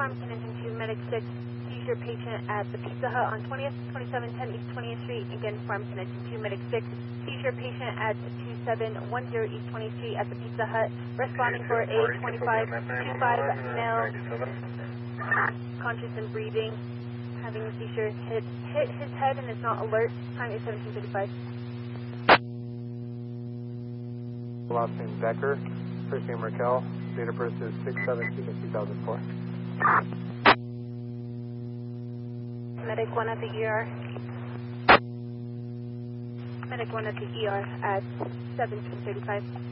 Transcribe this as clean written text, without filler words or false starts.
Farmington Engine 2, Medic 6, seizure patient at the Pizza Hut on 20th, 2710 East 20th Street. Again, Farmington Engine 2, Medic 6, seizure patient at 2710 East 20th Street at the Pizza Hut. Responding for a 2525 male, conscious and breathing, having a seizure, hit his head and is not alert. Time is 17:35. Last name Becker, first name Raquel, date of birth is 6/17/2004. Medic 1 at the ER. Medic 1 at the ER at 17:35.